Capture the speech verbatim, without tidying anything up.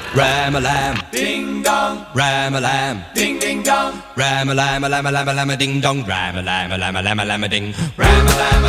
Ram-a-lam, ding dong. Ram-a-lam, ding ding dong. Ram-a-lam, a lam a lam a lam a ding dong. Ram-a-lam, a lam a lam a lam a ding. Ram-a-lam, a